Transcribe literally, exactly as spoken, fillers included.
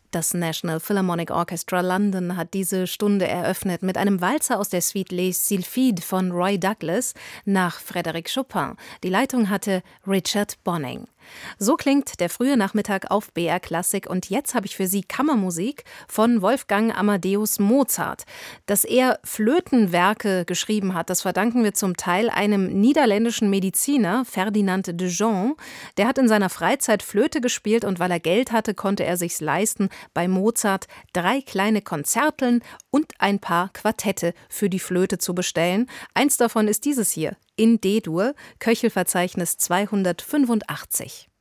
Das National Philharmonic Orchestra London hat diese Stunde eröffnet mit einem Walzer aus der Suite Les Sylphides von Roy Douglas nach Frédéric Chopin. Die Leitung hatte Richard Bonning. So klingt der frühe Nachmittag auf B R Klassik und jetzt habe ich für Sie Kammermusik von Wolfgang Amadeus Mozart. Dass er Flötenwerke geschrieben hat, das verdanken wir zum Teil einem niederländischen Mediziner, Ferdinand de Jong. Der hat in seiner Freizeit Flöte gespielt und weil er Geld hatte, konnte er sich's leisten, bei Mozart drei kleine Konzerteln und ein paar Quartette für die Flöte zu bestellen. Eins davon ist dieses hier, in D-Dur, Köchelverzeichnis zweihundertfünfundachtzig.